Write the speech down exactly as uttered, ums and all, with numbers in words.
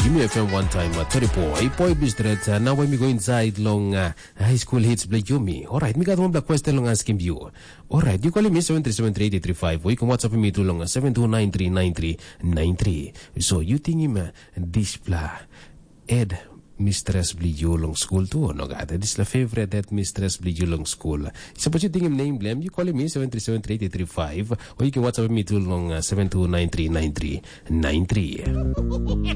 Jimmy F M one time uh, thirty-four. Hey, boy, bistret. Uh, now when we go inside long uh, high school hits play Jimmy. All right, me got one black question long asking you. All right, you call me seven three seven three eight three five. Or you can WhatsApp me too long seven two nine three nine three nine three. So you think him uh, display Ed Mistress Blijulong School too, no God? This is the favorite at Mistress Blijulong School. Suppose you think him name blame, you call me seven three seven three eight three five, or you can WhatsApp me too long uh, seven two nine three nine three nine three.